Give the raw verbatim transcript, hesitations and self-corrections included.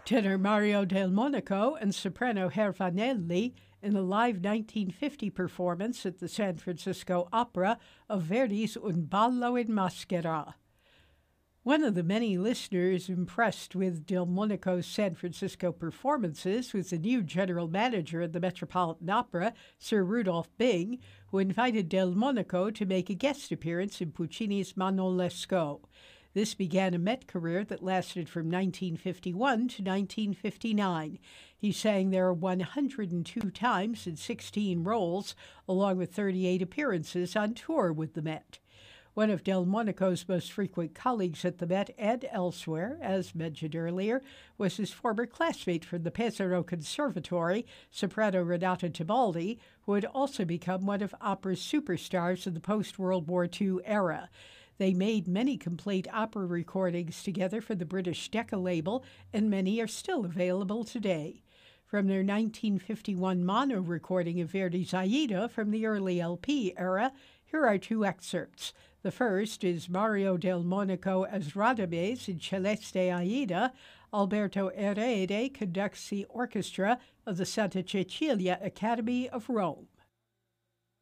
Tenor Mario Del Monaco and soprano Hervanelli in a live nineteen fifty performance at the San Francisco Opera of Verdi's Un ballo in maschera. One of the many listeners impressed with Del Monaco's San Francisco performances was the new general manager of the Metropolitan Opera, Sir Rudolph Bing, who invited Del Monaco to make a guest appearance in Puccini's Manon Lescaut. This began a Met career that lasted from nineteen fifty-one to nineteen fifty-nine. He sang there one hundred two times in sixteen roles, along with thirty-eight appearances on tour with the Met. One of Del Monaco's most frequent colleagues at the Met and elsewhere, as mentioned earlier, was his former classmate from the Pesaro Conservatory, soprano Renata Tebaldi, who had also become one of opera's superstars in the post-World War Two era. They made many complete opera recordings together for the British Decca label, and many are still available today. From their nineteen fifty-one mono recording of Verdi's Aida from the early L P era, here are two excerpts. The first is Mario Del Monaco as Radames in Celeste Aida. Alberto Erede conducts the orchestra of the Santa Cecilia Academy of Rome.